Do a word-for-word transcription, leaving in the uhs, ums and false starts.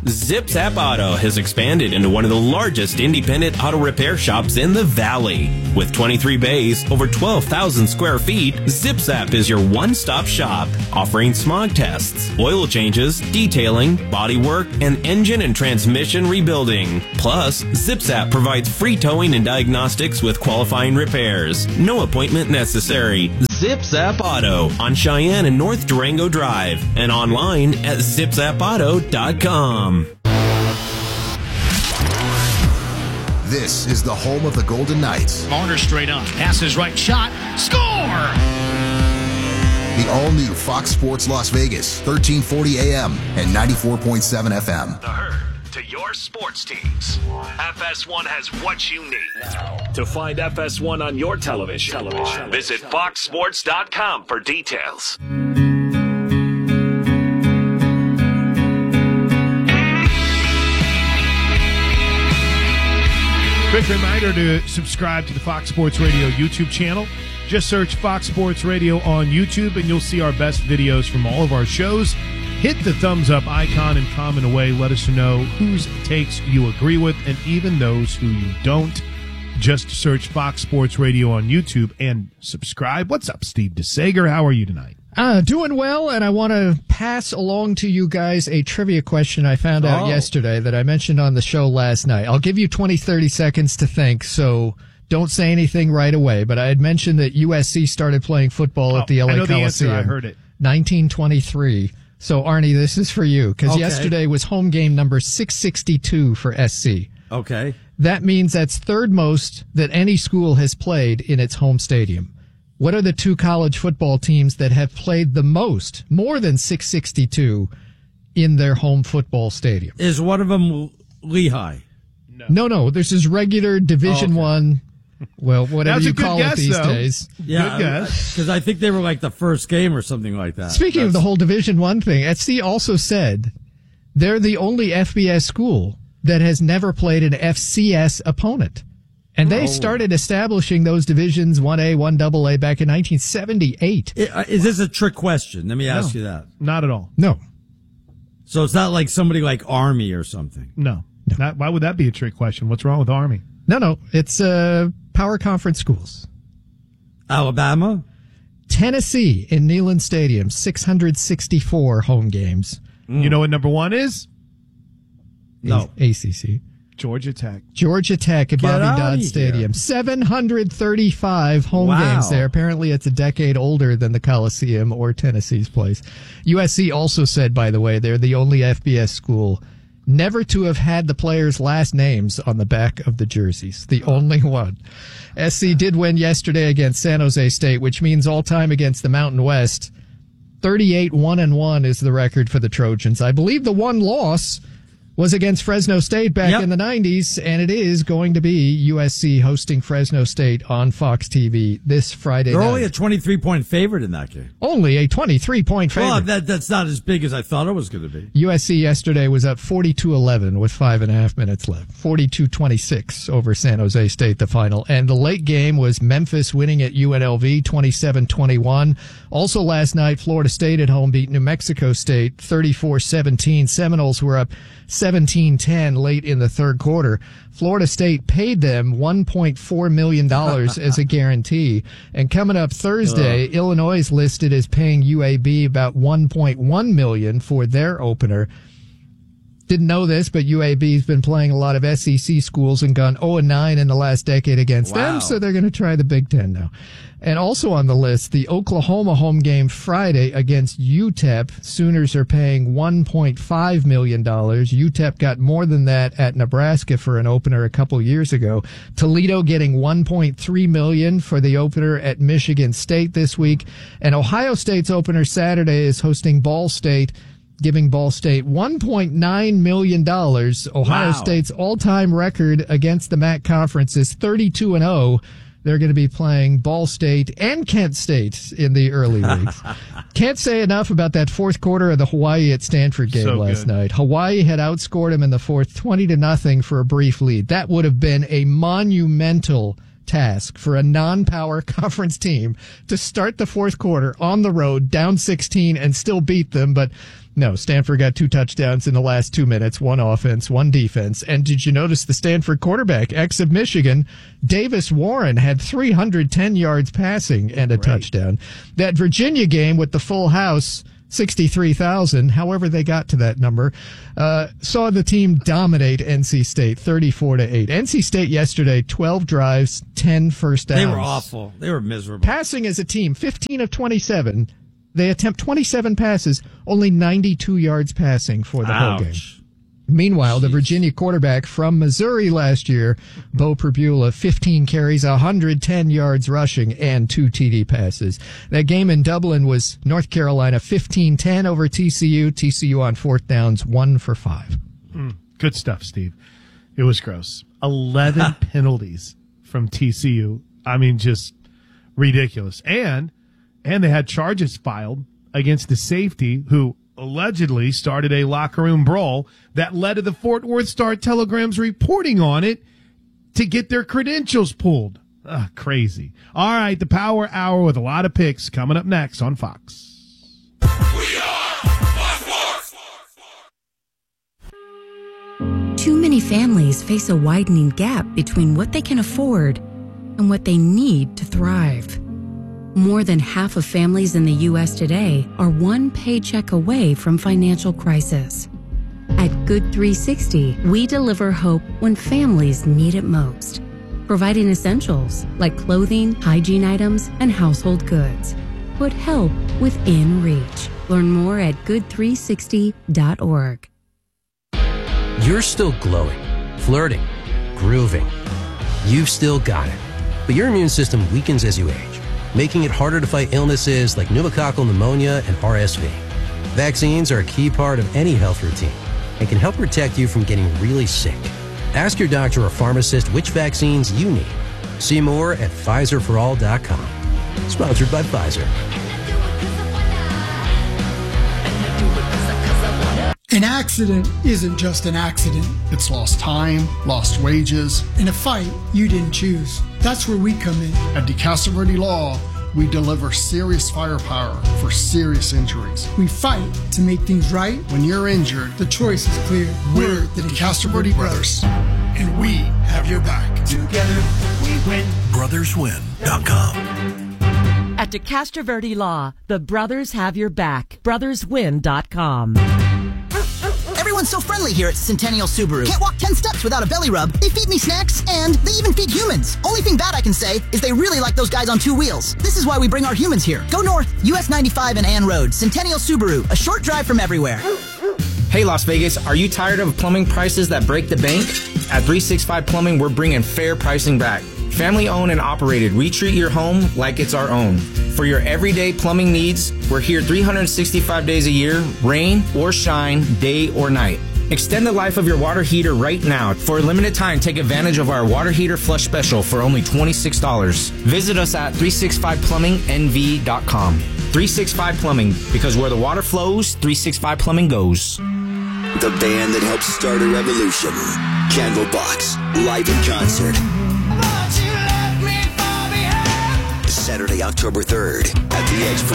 Zip Zap Auto has expanded into one of the largest independent auto repair shops in the Valley. With twenty-three bays, over twelve thousand square feet, Zip Zap is your one-stop shop, offering smog tests, oil changes, detailing, body work, and engine and transmission rebuilding. Plus, Zip Zap provides free towing and diagnostics with qualifying repairs. No appointment necessary. Zip Zap Auto on Cheyenne and North Durango Drive and online at zip zap auto dot com. This is the home of the Golden Knights. Marner straight up. Passes right shot. Score! The all-new Fox Sports Las Vegas, thirteen forty A M and ninety-four point seven F M. The herd to your sports teams. F S one has what you need. To find F S one on your television, television. visit fox sports dot com for details. Quick reminder to subscribe to the Fox Sports Radio YouTube channel. Just search Fox Sports Radio on YouTube and you'll see our best videos from all of our shows. Hit the thumbs up icon and comment away. Let us know whose takes you agree with and even those who you don't. Just search Fox Sports Radio on YouTube and subscribe. What's up, Steve DeSager? How are you tonight? Uh, doing well, and I want to pass along to you guys a trivia question I found out Oh. yesterday that I mentioned on the show last night. I'll give you twenty, thirty seconds to think, so don't say anything right away. But I had mentioned that U S C started playing football Oh, at the L A I know the Coliseum. answer. I heard it. nineteen twenty-three. So, Arnie, this is for you, because Okay. yesterday was home game number six sixty-two for S C. Okay. That means that's third most that any school has played in its home stadium. What are the two college football teams that have played the most, more than six sixty-two, in their home football stadium? Is one of them Lehigh? No, no, no this is regular Division Oh, okay. One, well, whatever That's a you good call guess, it these though. days. Yeah, Good guess. because I think they were like the first game or something like that. Speaking of That's- the whole Division One thing, S C also said they're the only F B S school that has never played an F C S opponent. And they Oh. started establishing those divisions one A, one double A back in nineteen seventy-eight. I- uh, Is this a trick question? Let me ask No. you that. Not at all. No. So it's not like somebody like Army or something. No. Not, why would that be a trick question? What's wrong with Army? No, no. It's uh, power conference schools. Alabama? Tennessee in Neyland Stadium, six hundred sixty-four home games. You know what number one is? No. A C C. Georgia Tech. Georgia Tech at Get Bobby outta Dodd here. Stadium. seven hundred thirty-five home Wow. games there. Apparently it's a decade older than the Coliseum or Tennessee's place. U S C also said, by the way, they're the only F B S school never to have had the players' last names on the back of the jerseys. The only one. S C did win yesterday against San Jose State, which means all time against the Mountain West. thirty-eight one and one is the record for the Trojans. I believe the one loss was against Fresno State back Yep. in the nineties, and it is going to be U S C hosting Fresno State on Fox T V this Friday They're night. only a twenty-three point favorite in that game. Only a twenty-three point favorite. Well, that, that's not as big as I thought it was going to be. U S C yesterday was up forty-two eleven with five and a half minutes left. forty-two twenty-six over San Jose State, the final. And the late game was Memphis winning at U N L V twenty-seven twenty-one. Also last night, Florida State at home beat New Mexico State thirty-four seventeen. Seminoles were up seventeen ten late in the third quarter. Florida State paid them one point four million dollars as a guarantee. And coming up Thursday, Ugh. Illinois is listed as paying U A B about one point one million dollars for their opener. Didn't know this, but U A B's been playing a lot of S E C schools and gone oh and nine in the last decade against Wow. them, so they're going to try the Big Ten now. And also on the list, the Oklahoma home game Friday against U T E P. Sooners are paying one point five million dollars. U T E P got more than that at Nebraska for an opener a couple years ago. Toledo getting one point three million dollars for the opener at Michigan State this week. And Ohio State's opener Saturday is hosting Ball State, giving Ball State one point nine million dollars. Ohio Wow. State's all-time record against the M A C conference is thirty-two and oh. They're going to be playing Ball State and Kent State in the early weeks. Can't say enough about that fourth quarter of the Hawaii at Stanford game So last good. night. Hawaii had outscored them in the fourth twenty to nothing for a brief lead. That would have been a monumental task for a non-power conference team to start the fourth quarter on the road, down sixteen, and still beat them. But no, Stanford got two touchdowns in the last two minutes, one offense, one defense. And did you notice the Stanford quarterback, ex of Michigan, Davis Warren, had three hundred ten yards passing and a Great. touchdown. That Virginia game with the full house, sixty-three thousand, however they got to that number, uh, saw the team dominate N C State thirty-four to eight. N C State yesterday, twelve drives, ten first downs. They were awful. They were miserable. Passing as a team, fifteen of twenty-seven. They attempt twenty-seven passes, only ninety-two yards passing for the Ouch. whole game. Meanwhile, Jeez. the Virginia quarterback from Missouri last year, Bo Perbula, fifteen carries, one hundred ten yards rushing, and two T D passes. That game in Dublin was North Carolina fifteen ten over T C U. T C U on fourth downs, one for five. Mm, good stuff, Steve. It was gross. eleven penalties from T C U. I mean, just ridiculous. And and they had charges filed against the safety who allegedly started a locker room brawl that led to the Fort Worth Star-Telegram's reporting on it to get their credentials pulled. Ugh, crazy. All right, the Power Hour with a lot of picks coming up next on Fox. We are Fox Sports. Too many families face a widening gap between what they can afford and what they need to thrive. More than half of families in the U S today are one paycheck away from financial crisis. At Good three sixty, we deliver hope when families need it most, providing essentials like clothing, hygiene items, and household goods. Put help within reach. Learn more at good three sixty dot org. You're still glowing, flirting, grooving. You've still got it. But your immune system weakens as you age, making it harder to fight illnesses like pneumococcal pneumonia and R S V. Vaccines are a key part of any health routine and can help protect you from getting really sick. Ask your doctor or pharmacist which vaccines you need. See more at Pfizer for all dot com. Sponsored by Pfizer. An accident isn't just an accident. It's lost time, lost wages, and a fight you didn't choose. That's where we come in. At DeCastro Law, we deliver serious firepower for serious injuries. We fight to make things right. When you're injured, the choice is clear. We're the DeCastro Brothers, and we have your back. Together, we win. brothers win dot com. At DeCastro Verde Law, the brothers have your back. brothers win dot com. Everyone's so friendly here at Centennial Subaru. Can't walk ten steps without a belly rub. They feed me snacks, and they even feed humans. Only thing bad I can say is they really like those guys on two wheels. This is why we bring our humans here. Go north, U S ninety-five and Ann Road. Centennial Subaru, a short drive from everywhere. Hey Las Vegas, are you tired of plumbing prices that break the bank? At three sixty-five Plumbing, we're bringing fair pricing back. Family owned and operated, we treat your home like it's our own. For your everyday plumbing needs, we're here three hundred sixty-five days a year, rain or shine, day or night. Extend the life of your water heater right now. For a limited time, take advantage of our water heater flush special for only twenty-six dollars. Visit us at three sixty-five plumbing N V dot com. three sixty-five Plumbing, because where the water flows, three sixty-five Plumbing goes. The band that helped start a revolution. Candlebox, live in concert. Saturday, October third at the Edge.